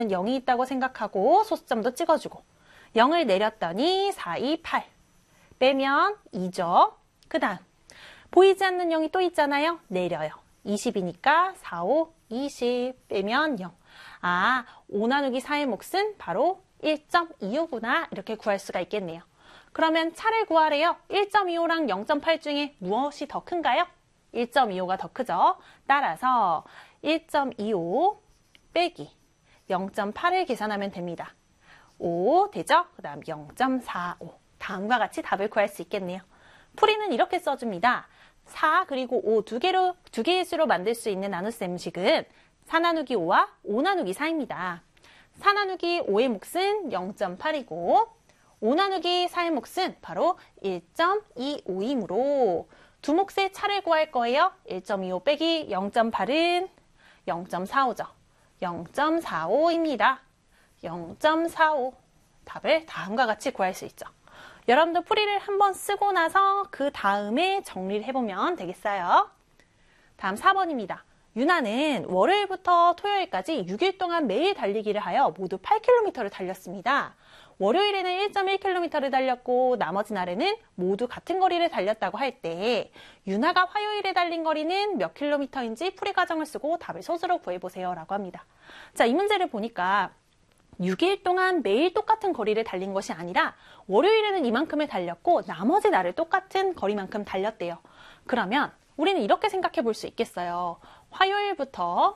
0이 있다고 생각하고 소수점도 찍어주고 0을 내렸더니 4, 2, 8 빼면 2죠. 그 다음 보이지 않는 0이 또 있잖아요. 내려요. 20이니까 4, 5, 20 빼면 0. 아, 5 나누기 4의 몫은 바로 1.25구나 이렇게 구할 수가 있겠네요. 그러면 차를 구하래요. 1.25랑 0.8 중에 무엇이 더 큰가요? 1.25가 더 크죠. 따라서 1.25 빼기 0.8을 계산하면 됩니다. 5 되죠? 그 다음 0.45. 다음과 같이 답을 구할 수 있겠네요. 풀이는 이렇게 써줍니다. 4 그리고 5 두 개의 수로 만들 수 있는 나눗셈 음식은 4 나누기 5와 5 나누기 4입니다. 4 나누기 5의 몫은 0.8이고 5 나누기 4의 몫은 바로 1.25이므로 두 몫의 차를 구할 거예요. 1.25 빼기 0.8은 0.45죠. 0.45입니다. 0.45. 답을 다음과 같이 구할 수 있죠. 여러분도 풀이를 한번 쓰고 나서 그 다음에 정리를 해보면 되겠어요. 다음 4번입니다. 유나는 월요일부터 토요일까지 6일 동안 매일 달리기를 하여 모두 8km를 달렸습니다. 월요일에는 1.1km를 달렸고 나머지 날에는 모두 같은 거리를 달렸다고 할 때 유나가 화요일에 달린 거리는 몇 킬로미터인지 풀이 과정을 쓰고 답을 스스로 구해보세요 라고 합니다. 자, 이 문제를 보니까 6일 동안 매일 똑같은 거리를 달린 것이 아니라 월요일에는 이만큼을 달렸고 나머지 날을 똑같은 거리만큼 달렸대요. 그러면 우리는 이렇게 생각해 볼 수 있겠어요. 화요일부터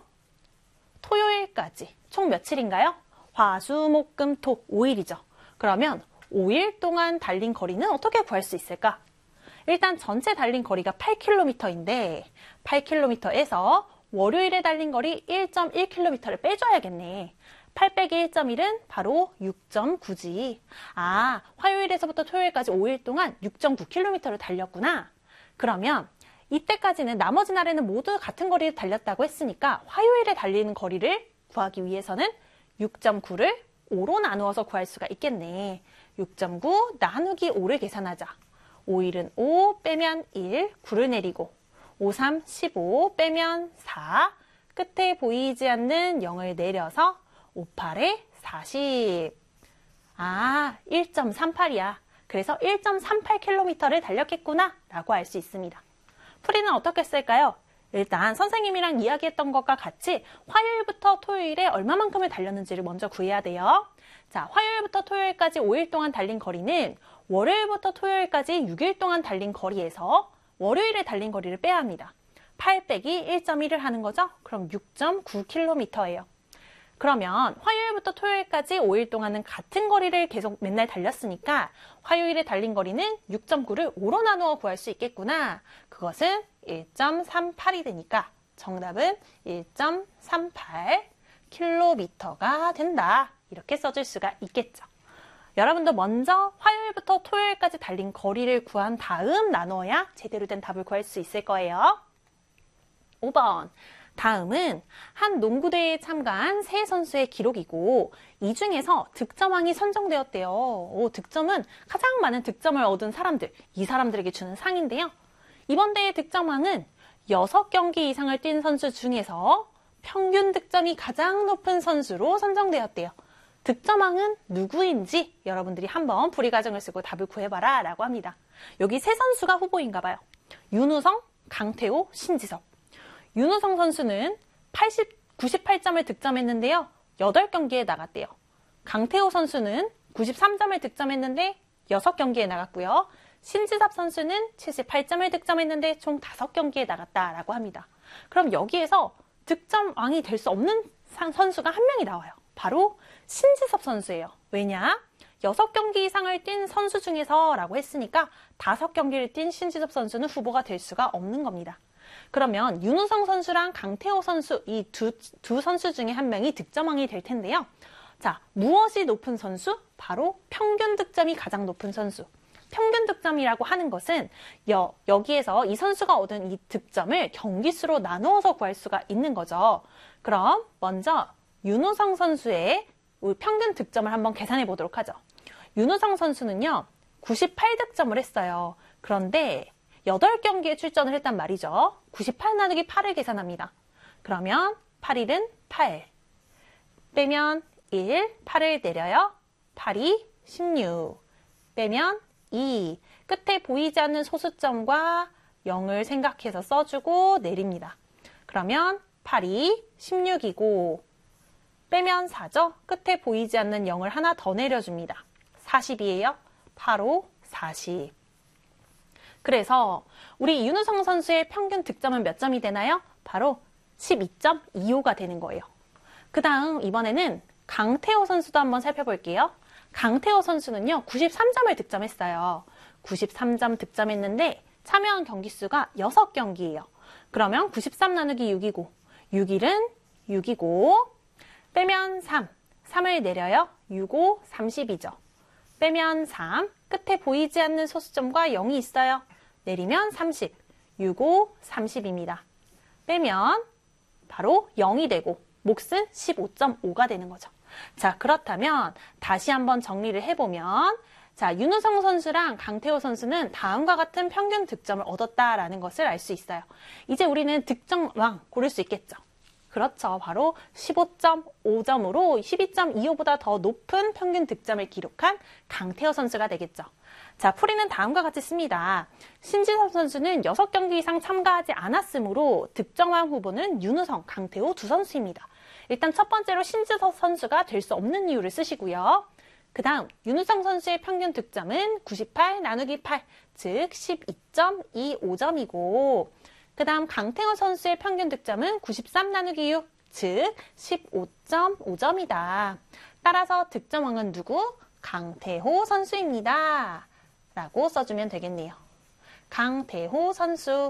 토요일까지 총 며칠인가요? 화, 수, 목, 금, 토 5일이죠. 그러면 5일 동안 달린 거리는 어떻게 구할 수 있을까? 일단 전체 달린 거리가 8km인데 8km에서 월요일에 달린 거리 1.1km를 빼줘야겠네. 8 빼기 1.1은 바로 6.9지. 아, 화요일에서부터 토요일까지 5일 동안 6.9km를 달렸구나. 그러면 이때까지는 나머지 날에는 모두 같은 거리를 달렸다고 했으니까 화요일에 달리는 거리를 구하기 위해서는 6.9를 5로 나누어서 구할 수가 있겠네. 6.9 나누기 5를 계산하자. 5일은 5 빼면 1, 9를 내리고 5, 3, 15 빼면 4, 끝에 보이지 않는 0을 내려서 5, 8에 40. 아, 1.38이야. 그래서 1.38km를 달렸겠구나 라고 알 수 있습니다. 풀이는 어떻게 쓸까요? 일단 선생님이랑 이야기했던 것과 같이 화요일부터 토요일에 얼마만큼을 달렸는지를 먼저 구해야 돼요. 자, 화요일부터 토요일까지 5일 동안 달린 거리는 월요일부터 토요일까지 6일 동안 달린 거리에서 월요일에 달린 거리를 빼야 합니다. 8 빼기 1.1을 하는 거죠? 그럼 6.9km예요. 그러면 화요일부터 토요일까지 5일 동안은 같은 거리를 계속 맨날 달렸으니까 화요일에 달린 거리는 6.9를 5로 나누어 구할 수 있겠구나. 그것은 1.38이 되니까 정답은 1.38km가 된다. 이렇게 써줄 수가 있겠죠. 여러분도 먼저 화요일부터 토요일까지 달린 거리를 구한 다음 나누어야 제대로 된 답을 구할 수 있을 거예요. 5번. 다음은 한 농구대회에 참가한 세 선수의 기록이고 이 중에서 득점왕이 선정되었대요. 득점은 가장 많은 득점을 얻은 사람들, 이 사람들에게 주는 상인데요. 이번 대회 득점왕은 6경기 이상을 뛴 선수 중에서 평균 득점이 가장 높은 선수로 선정되었대요. 득점왕은 누구인지 여러분들이 한번 풀이 과정을 쓰고 답을 구해봐라 라고 합니다. 여기 세 선수가 후보인가 봐요. 윤우성, 강태호, 신지섭. 윤우성 선수는 98점을 득점했는데요. 8경기에 나갔대요. 강태호 선수는 93점을 득점했는데 6경기에 나갔고요. 신지섭 선수는 78점을 득점했는데 총 5경기에 나갔다라고 합니다. 그럼 여기에서 득점왕이 될 수 없는 선수가 한 명이 나와요. 바로 신지섭 선수예요. 왜냐? 6경기 이상을 뛴 선수 중에서 라고 했으니까 5경기를 뛴 신지섭 선수는 후보가 될 수가 없는 겁니다. 그러면 윤우성 선수랑 강태호 선수 이 두 선수 중에 한 명이 득점왕이 될 텐데요. 자, 무엇이 높은 선수? 바로 평균 득점이 가장 높은 선수. 평균 득점이라고 하는 것은 여기에서 이 선수가 얻은 이 득점을 경기수로 나누어서 구할 수가 있는 거죠. 그럼 먼저 윤우성 선수의 평균 득점을 한번 계산해 보도록 하죠. 윤우성 선수는요, 98득점을 했어요. 그런데 8경기에 출전을 했단 말이죠. 98 나누기 8을 계산합니다. 그러면 8일은 8 빼면 1, 8을 내려요. 8이 16. 빼면 2. 끝에 보이지 않는 소수점과 0을 생각해서 써주고 내립니다. 그러면 8이 16이고 빼면 4죠? 끝에 보이지 않는 0을 하나 더 내려줍니다. 40이에요. 8, 5, 40. 그래서 우리 윤우성 선수의 평균 득점은 몇 점이 되나요? 바로 12.25가 되는 거예요. 그 다음 이번에는 강태호 선수도 한번 살펴볼게요. 강태호 선수는요, 93점을 득점했어요. 93점 득점했는데 참여한 경기 수가 6경기예요. 그러면 93 나누기 6이고 6일은 6이고 빼면 3, 3을 내려요. 6, 5, 30이죠. 빼면 3, 끝에 보이지 않는 소수점과 0이 있어요. 내리면 30, 6, 5, 30입니다. 빼면 바로 0이 되고 몫은 15.5가 되는 거죠. 자, 그렇다면 다시 한번 정리를 해보면 자, 윤우성 선수랑 강태호 선수는 다음과 같은 평균 득점을 얻었다라는 것을 알 수 있어요. 이제 우리는 득점왕 고를 수 있겠죠. 그렇죠. 바로 15.5점으로 12.25보다 더 높은 평균 득점을 기록한 강태호 선수가 되겠죠. 자, 풀이는 다음과 같이 씁니다. 신지섭 선수는 6경기 이상 참가하지 않았으므로 득점왕 후보는 윤우성, 강태호 두 선수입니다. 일단 첫 번째로 신지섭 선수가 될 수 없는 이유를 쓰시고요. 그 다음 윤우성 선수의 평균 득점은 98 나누기 8, 즉 12.25점이고 그 다음 강태호 선수의 평균 득점은 93 나누기 6, 즉 15.5점이다. 따라서 득점왕은 누구? 강태호 선수입니다. 라고 써주면 되겠네요. 강태호 선수.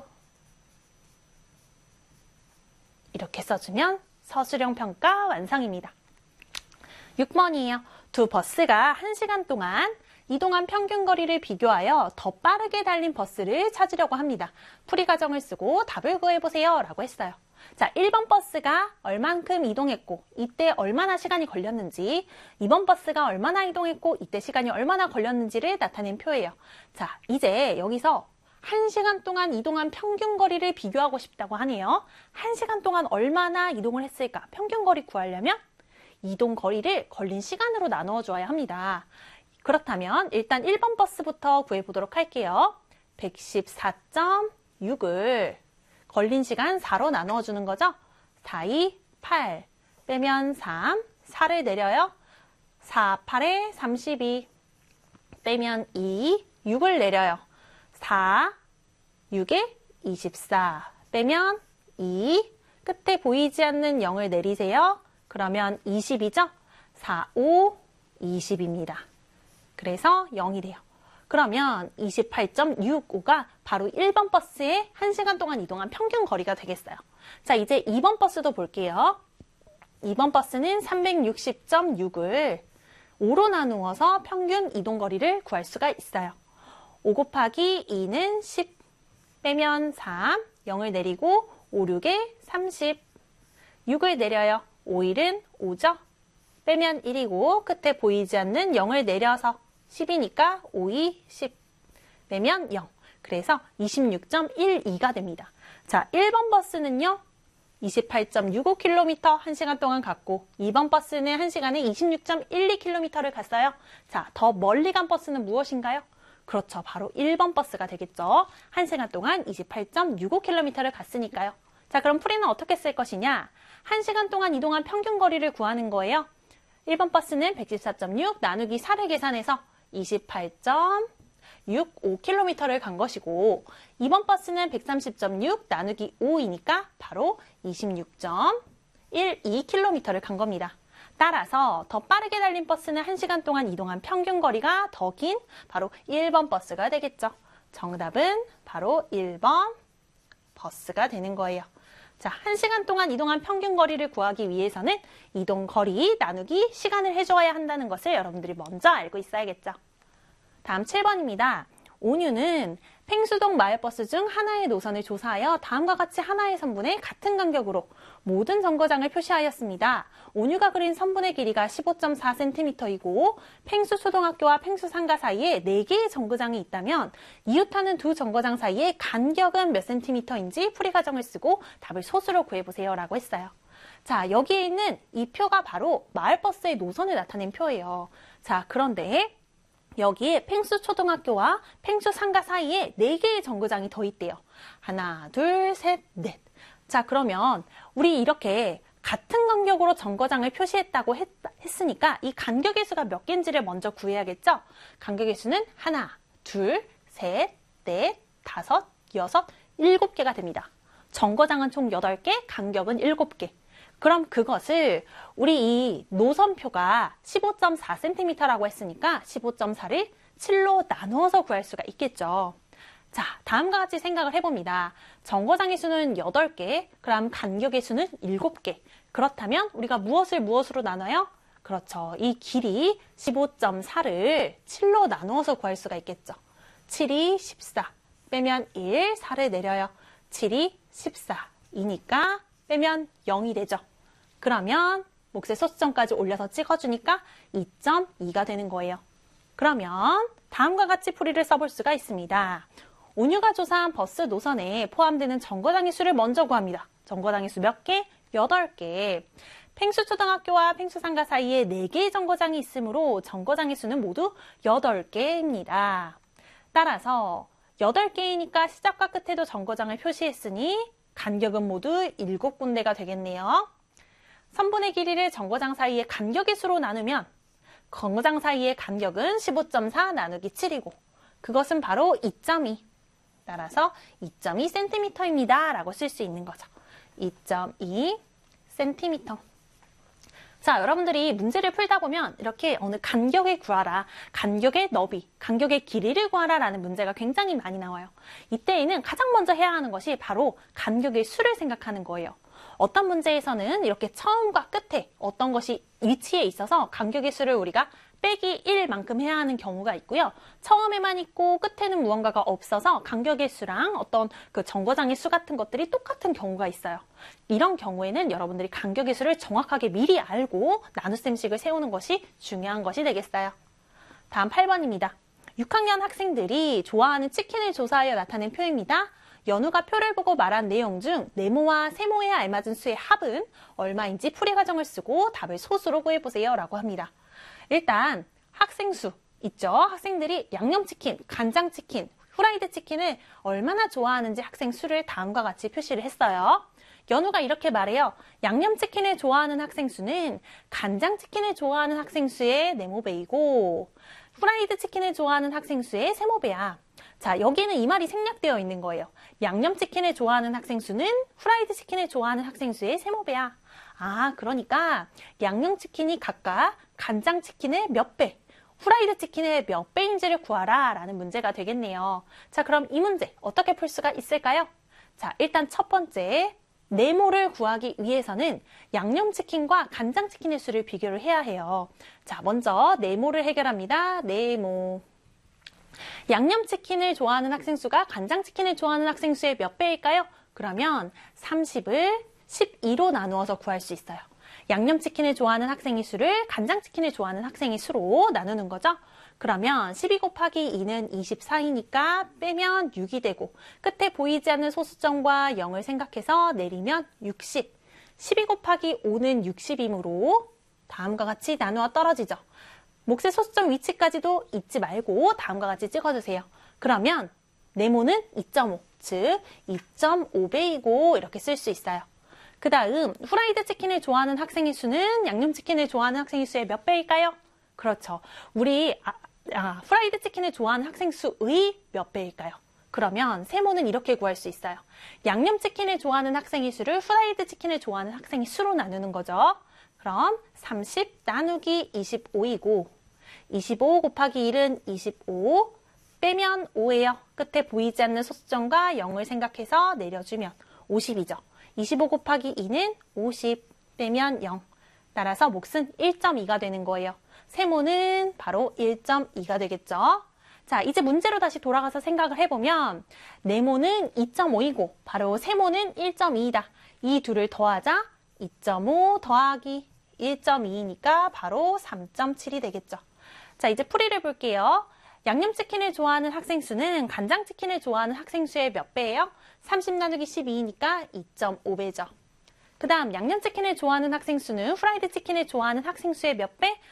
이렇게 써주면 서술형 평가 완성입니다. 6번이에요. 두 버스가 1시간 동안 이동한 평균 거리를 비교하여 더 빠르게 달린 버스를 찾으려고 합니다. 풀이 과정을 쓰고 답을 구해보세요 라고 했어요. 자, 1번 버스가 얼만큼 이동했고 이때 얼마나 시간이 걸렸는지 2번 버스가 얼마나 이동했고 이때 시간이 얼마나 걸렸는지를 나타낸 표예요. 자, 이제 여기서 1시간 동안 이동한 평균 거리를 비교하고 싶다고 하네요. 1시간 동안 얼마나 이동을 했을까? 평균 거리 구하려면 이동 거리를 걸린 시간으로 나누어 줘야 합니다. 그렇다면 일단 1번 버스부터 구해보도록 할게요. 114.6을 걸린 시간 4로 나누어 주는 거죠. 4, 2, 8 빼면 3, 4를 내려요. 4, 8에 32 빼면 2, 6을 내려요. 4, 6에 24 빼면 2, 끝에 보이지 않는 0을 내리세요. 그러면 20이죠? 4, 5, 20입니다. 그래서 0이 돼요. 그러면 28.65가 바로 1번 버스의 1시간 동안 이동한 평균 거리가 되겠어요. 자, 이제 2번 버스도 볼게요. 2번 버스는 360.6을 5로 나누어서 평균 이동 거리를 구할 수가 있어요. 5 곱하기 2는 10 빼면 3, 0을 내리고 5, 6에 30, 6을 내려요. 5, 1은 5죠? 빼면 1이고 끝에 보이지 않는 0을 내려서 10이니까 5, 2, 10 빼면 0. 그래서 26.12가 됩니다. 자, 1번 버스는요. 28.65km 1시간 동안 갔고 2번 버스는 1시간에 26.12km를 갔어요. 자, 더 멀리 간 버스는 무엇인가요? 그렇죠. 바로 1번 버스가 되겠죠. 1시간 동안 28.65km를 갔으니까요. 자, 그럼 풀이는 어떻게 쓸 것이냐? 1시간 동안 이동한 평균 거리를 구하는 거예요. 1번 버스는 114.6 나누기 4를 계산해서 28.65km를 간 것이고 2번 버스는 130.6 나누기 5이니까 바로 26.12km를 간 겁니다. 따라서 더 빠르게 달린 버스는 1시간 동안 이동한 평균 거리가 더 긴 바로 1번 버스가 되겠죠. 정답은 바로 1번 버스가 되는 거예요. 자, 1시간 동안 이동한 평균 거리를 구하기 위해서는 이동 거리 나누기 시간을 해줘야 한다는 것을 여러분들이 먼저 알고 있어야겠죠. 다음 7번입니다. 온유는 팽수동 마을버스 중 하나의 노선을 조사하여 다음과 같이 하나의 선분에 같은 간격으로 모든 정거장을 표시하였습니다. 온유가 그린 선분의 길이가 15.4cm이고 팽수초등학교와 팽수상가 사이에 4개의 정거장이 있다면 이웃하는 두 정거장 사이의 간격은 몇 cm인지 풀이 과정을 쓰고 답을 소수로 구해보세요 라고 했어요. 자, 여기에 있는 이 표가 바로 마을버스의 노선을 나타낸 표예요. 자, 그런데 여기에 팽수초등학교와 팽수상가 사이에 4개의 정거장이 더 있대요. 하나, 둘, 셋, 넷. 자, 그러면 우리 이렇게 같은 간격으로 정거장을 표시했다고 했으니까 이 간격의 수가 몇 개인지를 먼저 구해야겠죠? 간격의 수는 하나, 둘, 셋, 넷, 다섯, 여섯, 7개가 됩니다. 정거장은 총 8개, 간격은 7개. 그럼 그것을 우리 이 노선표가 15.4cm라고 했으니까 15.4를 7로 나누어서 구할 수가 있겠죠. 자, 다음과 같이 생각을 해봅니다. 정거장의 수는 8개, 그럼 간격의 수는 7개. 그렇다면 우리가 무엇을 무엇으로 나눠요? 그렇죠. 이 길이 15.4를 7로 나누어서 구할 수가 있겠죠. 7이 14, 빼면 1, 4를 내려요. 7이 14, 2니까 빼면 0이 되죠. 그러면 몫의 소수점까지 올려서 찍어주니까 2.2가 되는 거예요. 그러면 다음과 같이 풀이를 써볼 수가 있습니다. 온유가 조사한 버스 노선에 포함되는 정거장의 수를 먼저 구합니다. 정거장의 수 몇 개? 8개. 팽수초등학교와 팽수상가 사이에 4개의 정거장이 있으므로 정거장의 수는 모두 8개입니다. 따라서 8개이니까 시작과 끝에도 정거장을 표시했으니 간격은 모두 7군데가 되겠네요. 선분의 길이를 정거장 사이의 간격의 수로 나누면 정거장 사이의 간격은 15.4 나누기 7이고 그것은 바로 2.2. 따라서 2.2cm입니다. 라고 쓸 수 있는 거죠. 2.2cm. 자, 여러분들이 문제를 풀다 보면 이렇게 어느 간격을 구하라, 간격의 너비, 간격의 길이를 구하라 라는 문제가 굉장히 많이 나와요. 이때에는 가장 먼저 해야 하는 것이 바로 간격의 수를 생각하는 거예요. 어떤 문제에서는 이렇게 처음과 끝에 어떤 것이 위치에 있어서 간격의 수를 우리가 빼기 1만큼 해야 하는 경우가 있고요. 처음에만 있고 끝에는 무언가가 없어서 간격의 수랑 어떤 그 정거장의 수 같은 것들이 똑같은 경우가 있어요. 이런 경우에는 여러분들이 간격의 수를 정확하게 미리 알고 나눗셈식을 세우는 것이 중요한 것이 되겠어요. 다음 8번입니다. 6학년 학생들이 좋아하는 치킨을 조사하여 나타낸 표입니다. 연우가 표를 보고 말한 내용 중 네모와 세모에 알맞은 수의 합은 얼마인지 풀이 과정을 쓰고 답을 소수로 구해보세요 라고 합니다. 일단 학생 수 있죠. 학생들이 양념치킨, 간장치킨, 후라이드 치킨을 얼마나 좋아하는지 학생 수를 다음과 같이 표시를 했어요. 연우가 이렇게 말해요. 양념치킨을 좋아하는 학생 수는 간장치킨을 좋아하는 학생 수의 네모배이고 후라이드 치킨을 좋아하는 학생 수의 세모배야. 자, 여기는 이 말이 생략되어 있는 거예요. 양념치킨을 좋아하는 학생 수는 후라이드 치킨을 좋아하는 학생 수의 세모배야. 아, 그러니까 양념치킨이 각각 간장치킨의 몇 배, 후라이드 치킨의 몇 배인지를 구하라 라는 문제가 되겠네요. 자, 그럼 이 문제 어떻게 풀 수가 있을까요? 자, 일단 첫 번째, 네모를 구하기 위해서는 양념치킨과 간장치킨의 수를 비교를 해야 해요. 자, 먼저 네모를 해결합니다. 네모. 양념치킨을 좋아하는 학생 수가 간장치킨을 좋아하는 학생 수의 몇 배일까요? 그러면 30을 12로 나누어서 구할 수 있어요. 양념치킨을 좋아하는 학생의 수를 간장치킨을 좋아하는 학생의 수로 나누는 거죠. 그러면 12 곱하기 2는 24이니까 빼면 6이 되고 끝에 보이지 않는 소수점과 0을 생각해서 내리면 60. 12 곱하기 5는 60이므로 다음과 같이 나누어 떨어지죠. 몫의 소수점 위치까지도 잊지 말고 다음과 같이 찍어주세요. 그러면 네모는 2.5, 즉 2.5배이고 이렇게 쓸 수 있어요. 그 다음 후라이드 치킨을 좋아하는 학생의 수는 양념치킨을 좋아하는 학생의 수의 몇 배일까요? 그렇죠. 우리 후라이드 치킨을 좋아하는 학생 수의 몇 배일까요? 그러면 세모는 이렇게 구할 수 있어요. 양념치킨을 좋아하는 학생의 수를 후라이드 치킨을 좋아하는 학생의 수로 나누는 거죠. 그럼 30 나누기 25이고 25 곱하기 1은 25 빼면 5예요. 끝에 보이지 않는 소수점과 0을 생각해서 내려주면 50이죠. 25 곱하기 2는 50 빼면 0. 따라서 몫은 1.2가 되는 거예요. 세모는 바로 1.2가 되겠죠. 자, 이제 문제로 다시 돌아가서 생각을 해보면 네모는 2.5이고 바로 세모는 1.2이다. 이 둘을 더하자 2.5 더하기 1.2이니까 바로 3.7이 되겠죠. 자, 이제 풀이를 볼게요. 양념치킨을 좋아하는 학생 수는 간장치킨을 좋아하는 학생 수의 몇 배예요? 30 나누기 12이니까 2.5배죠. 그 다음 양념치킨을 좋아하는 학생 수는 후라이드 치킨을 좋아하는 학생 수의 몇 배?